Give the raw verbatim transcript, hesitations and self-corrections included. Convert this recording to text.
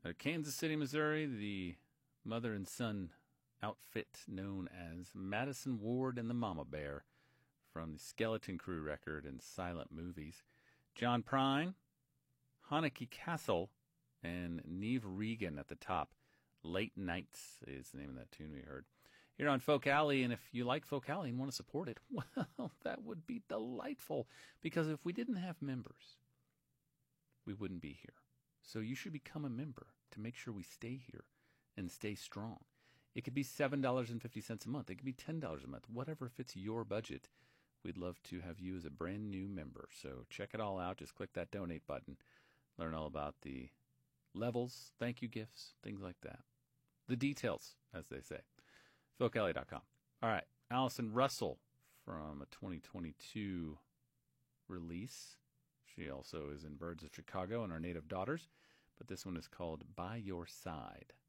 Uh, Kansas City, Missouri, the mother and son outfit known as Madison Ward and the Mama Bear from the Skeleton Crew record and silent movies. John Prine, Haneke Castle, and Neve Regan at the top. Late Nights is the name of that tune we heard. Here on Folk Alley, and if you like Folk Alley and want to support it, well, that would be delightful, because if we didn't have members, we wouldn't be here. So you should become a member to make sure we stay here and stay strong. It could be seven dollars and fifty cents a month. It could be ten dollars a month. Whatever fits your budget. We'd love to have you as a brand new member. So check it all out. Just click that donate button. Learn all about the levels, thank you gifts, things like that. The details, as they say. folk alley dot com. All right. Allison Russell from a twenty twenty-two release. She also is in Birds of Chicago and Our Native Daughters. But this one is called By Your Side.